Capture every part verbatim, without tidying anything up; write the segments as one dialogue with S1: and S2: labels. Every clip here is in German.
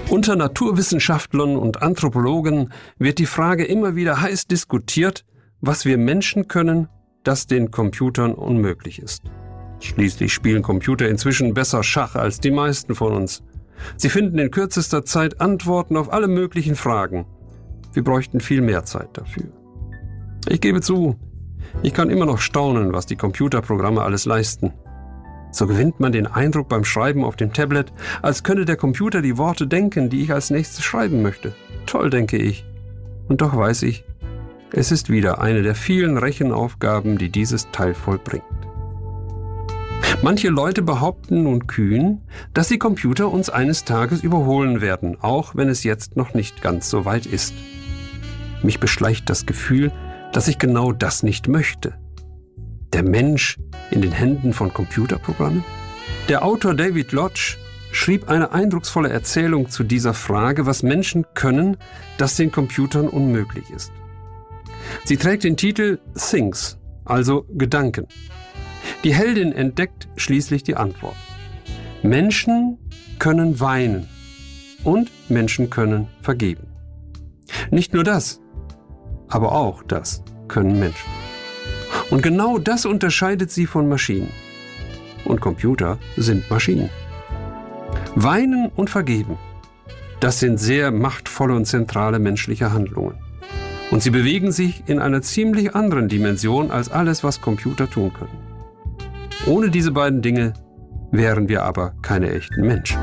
S1: Unter Naturwissenschaftlern und Anthropologen wird die Frage immer wieder heiß diskutiert, was wir Menschen können, das den Computern unmöglich ist. Schließlich spielen Computer inzwischen besser Schach als die meisten von uns. Sie finden in kürzester Zeit Antworten auf alle möglichen Fragen. Wir bräuchten viel mehr Zeit dafür. Ich gebe zu, ich kann immer noch staunen, was die Computerprogramme alles leisten. So gewinnt man den Eindruck beim Schreiben auf dem Tablet, als könne der Computer die Worte denken, die ich als nächstes schreiben möchte. Toll, denke ich. Und doch weiß ich, es ist wieder eine der vielen Rechenaufgaben, die dieses Teil vollbringt. Manche Leute behaupten nun kühn, dass die Computer uns eines Tages überholen werden, auch wenn es jetzt noch nicht ganz so weit ist. Mich beschleicht das Gefühl, dass ich genau das nicht möchte. Der Mensch in den Händen von Computerprogrammen? Der Autor David Lodge schrieb eine eindrucksvolle Erzählung zu dieser Frage, was Menschen können, das den Computern unmöglich ist. Sie trägt den Titel Things, also Gedanken. Die Heldin entdeckt schließlich die Antwort. Menschen können weinen und Menschen können vergeben. Nicht nur das, aber auch das können Menschen. Und genau das unterscheidet sie von Maschinen. Und Computer sind Maschinen. Weinen und vergeben, das sind sehr machtvolle und zentrale menschliche Handlungen. Und sie bewegen sich in einer ziemlich anderen Dimension als alles, was Computer tun können. Ohne diese beiden Dinge wären wir aber keine echten Menschen.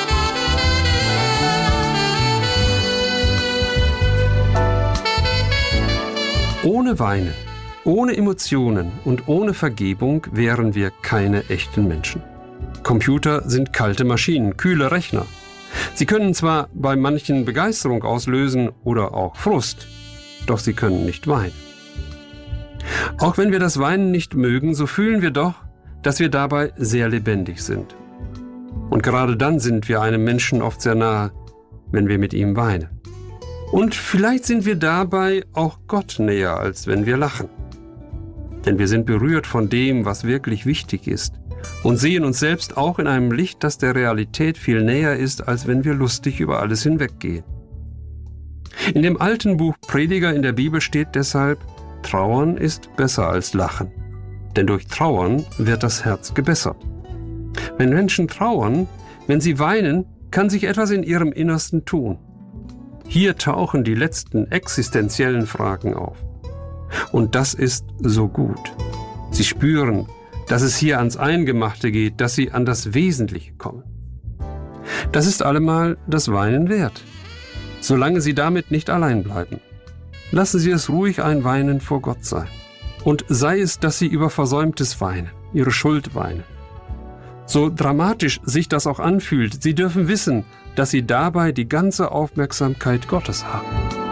S1: Ohne Weinen, ohne Emotionen und ohne Vergebung wären wir keine echten Menschen. Computer sind kalte Maschinen, kühle Rechner. Sie können zwar bei manchen Begeisterung auslösen oder auch Frust, doch sie können nicht weinen. Auch wenn wir das Weinen nicht mögen, so fühlen wir doch, dass wir dabei sehr lebendig sind. Und gerade dann sind wir einem Menschen oft sehr nahe, wenn wir mit ihm weinen. Und vielleicht sind wir dabei auch Gott näher, als wenn wir lachen. Denn wir sind berührt von dem, was wirklich wichtig ist und sehen uns selbst auch in einem Licht, das der Realität viel näher ist, als wenn wir lustig über alles hinweggehen. In dem alten Buch Prediger in der Bibel steht deshalb, Trauern ist besser als Lachen. Denn durch Trauern wird das Herz gebessert. Wenn Menschen trauern, wenn sie weinen, kann sich etwas in ihrem Innersten tun. Hier tauchen die letzten existenziellen Fragen auf. Und das ist so gut. Sie spüren, dass es hier ans Eingemachte geht, dass sie an das Wesentliche kommen. Das ist allemal das Weinen wert, solange Sie damit nicht allein bleiben. Lassen Sie es ruhig ein Weinen vor Gott sein. Und sei es, dass Sie über Versäumtes weinen, Ihre Schuld weinen. So dramatisch sich das auch anfühlt, Sie dürfen wissen, dass Sie dabei die ganze Aufmerksamkeit Gottes haben.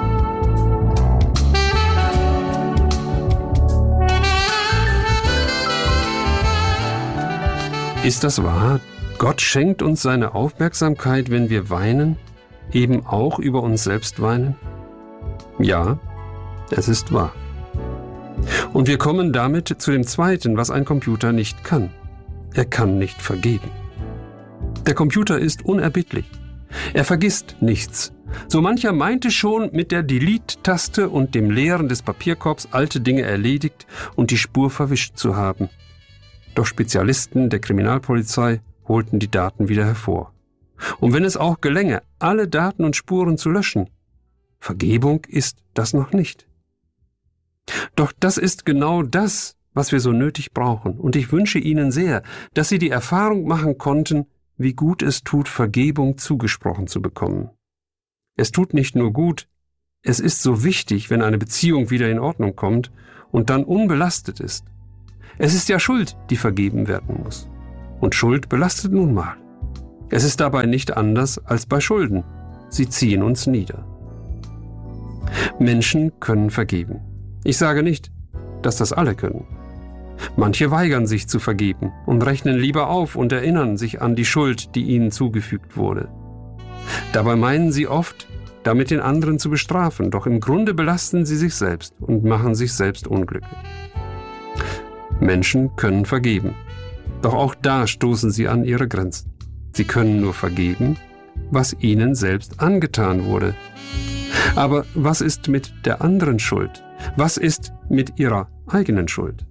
S1: Ist das wahr? Gott schenkt uns seine Aufmerksamkeit, wenn wir weinen, eben auch über uns selbst weinen? Ja, es ist wahr. Und wir kommen damit zu dem Zweiten, was ein Computer nicht kann. Er kann nicht vergeben. Der Computer ist unerbittlich. Er vergisst nichts. So mancher meinte schon, mit der Delete-Taste und dem Leeren des Papierkorbs alte Dinge erledigt und die Spur verwischt zu haben. Doch Spezialisten der Kriminalpolizei holten die Daten wieder hervor. Und wenn es auch gelänge, alle Daten und Spuren zu löschen, Vergebung ist das noch nicht. Doch das ist genau das, was wir so nötig brauchen. Und ich wünsche Ihnen sehr, dass Sie die Erfahrung machen konnten, wie gut es tut, Vergebung zugesprochen zu bekommen. Es tut nicht nur gut, es ist so wichtig, wenn eine Beziehung wieder in Ordnung kommt und dann unbelastet ist. Es ist ja Schuld, die vergeben werden muss. Und Schuld belastet nun mal. Es ist dabei nicht anders als bei Schulden. Sie ziehen uns nieder. Menschen können vergeben. Ich sage nicht, dass das alle können. Manche weigern sich zu vergeben und rechnen lieber auf und erinnern sich an die Schuld, die ihnen zugefügt wurde. Dabei meinen sie oft, damit den anderen zu bestrafen, doch im Grunde belasten sie sich selbst und machen sich selbst unglücklich. Menschen können vergeben, doch auch da stoßen sie an ihre Grenzen. Sie können nur vergeben, was ihnen selbst angetan wurde. Aber was ist mit der anderen Schuld? Was ist mit ihrer eigenen Schuld?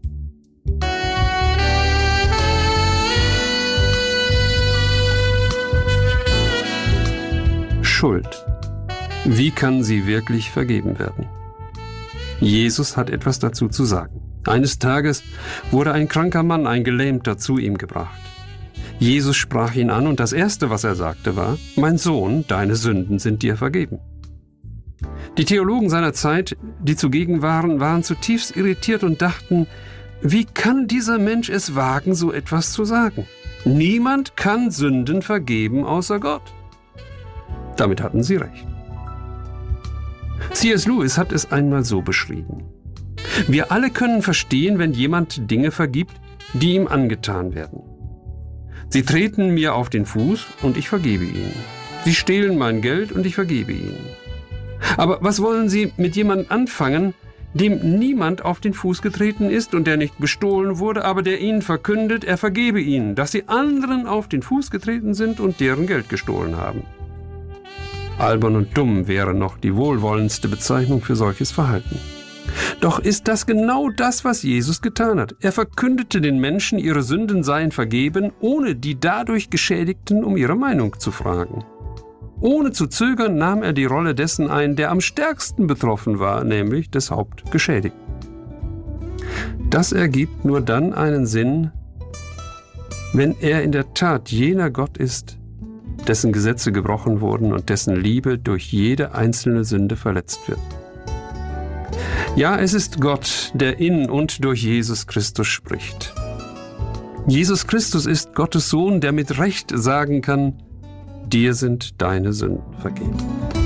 S1: Schuld. Wie kann sie wirklich vergeben werden? Jesus hat etwas dazu zu sagen. Eines Tages wurde ein kranker Mann, ein Gelähmter, zu ihm gebracht. Jesus sprach ihn an und das Erste, was er sagte, war: Mein Sohn, deine Sünden sind dir vergeben. Die Theologen seiner Zeit, die zugegen waren, waren zutiefst irritiert und dachten: Wie kann dieser Mensch es wagen, so etwas zu sagen? Niemand kann Sünden vergeben außer Gott. Damit hatten sie recht. C S Lewis hat es einmal so beschrieben: Wir alle können verstehen, wenn jemand Dinge vergibt, die ihm angetan werden. Sie treten mir auf den Fuß und ich vergebe ihnen. Sie stehlen mein Geld und ich vergebe ihnen. Aber was wollen Sie mit jemandem anfangen, dem niemand auf den Fuß getreten ist und der nicht bestohlen wurde, aber der Ihnen verkündet, er vergebe Ihnen, dass Sie anderen auf den Fuß getreten sind und deren Geld gestohlen haben? Albern und dumm wäre noch die wohlwollendste Bezeichnung für solches Verhalten. Doch ist das genau das, was Jesus getan hat. Er verkündete den Menschen, ihre Sünden seien vergeben, ohne die dadurch Geschädigten um ihre Meinung zu fragen. Ohne zu zögern nahm er die Rolle dessen ein, der am stärksten betroffen war, nämlich des Hauptgeschädigten. Das ergibt nur dann einen Sinn, wenn er in der Tat jener Gott ist, dessen Gesetze gebrochen wurden und dessen Liebe durch jede einzelne Sünde verletzt wird. Ja, es ist Gott, der in und durch Jesus Christus spricht. Jesus Christus ist Gottes Sohn, der mit Recht sagen kann: Dir sind deine Sünden vergeben.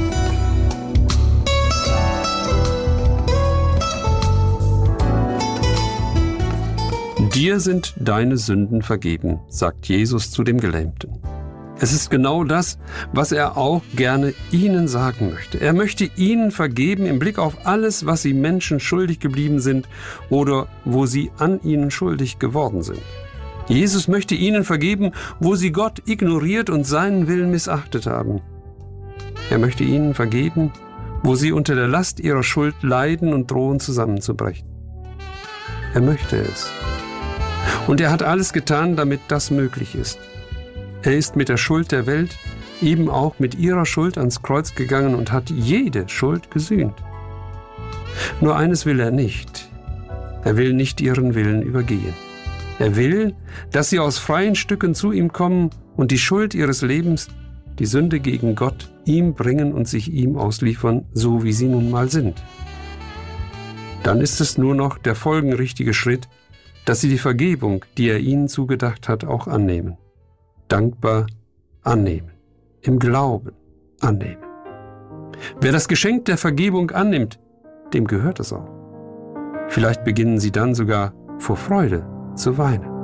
S1: Dir sind deine Sünden vergeben, sagt Jesus zu dem Gelähmten. Es ist genau das, was er auch gerne Ihnen sagen möchte. Er möchte Ihnen vergeben im Blick auf alles, was Sie Menschen schuldig geblieben sind oder wo Sie an ihnen schuldig geworden sind. Jesus möchte Ihnen vergeben, wo Sie Gott ignoriert und seinen Willen missachtet haben. Er möchte Ihnen vergeben, wo Sie unter der Last Ihrer Schuld leiden und drohen zusammenzubrechen. Er möchte es. Und er hat alles getan, damit das möglich ist. Er ist mit der Schuld der Welt, eben auch mit ihrer Schuld, ans Kreuz gegangen und hat jede Schuld gesühnt. Nur eines will er nicht. Er will nicht ihren Willen übergehen. Er will, dass sie aus freien Stücken zu ihm kommen und die Schuld ihres Lebens, die Sünde gegen Gott, ihm bringen und sich ihm ausliefern, so wie sie nun mal sind. Dann ist es nur noch der folgenrichtige Schritt, dass sie die Vergebung, die er ihnen zugedacht hat, auch annehmen. Dankbar annehmen, im Glauben annehmen. Wer das Geschenk der Vergebung annimmt, dem gehört es auch. Vielleicht beginnen sie dann sogar vor Freude zu weinen.